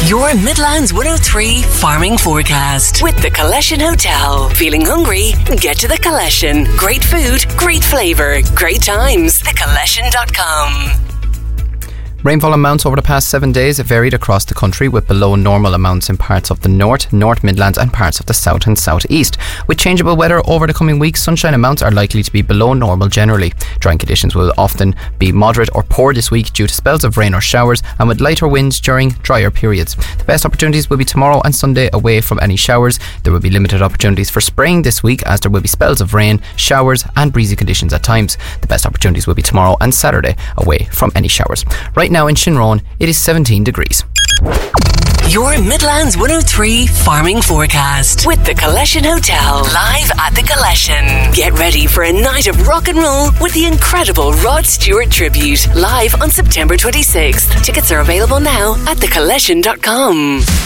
Your Midlands 103 farming forecast with the Collection Hotel. Feeling hungry? Get to the Collection. Great food, great flavour, great times. TheCollection.com. Rainfall amounts over the past 7 days varied across the country, with below normal amounts in parts of the North Midlands and parts of the South and South East. With changeable weather over the coming weeks, sunshine amounts are likely to be below normal generally. Drying conditions will often be moderate or poor this week due to spells of rain or showers, and with lighter winds during drier periods. The best opportunities will be tomorrow and Sunday away from any showers. There will be limited opportunities for spraying this week, as there will be spells of rain, showers and breezy conditions at times. The best opportunities will be tomorrow and Saturday away from any showers. Right now in Shinrone, it is 17 degrees. Your Midlands 103 farming forecast with the Collection Hotel, live at the Collection. Get ready for a night of rock and roll with the incredible Rod Stewart tribute, live on September 26th. Tickets are available now at thecollection.com.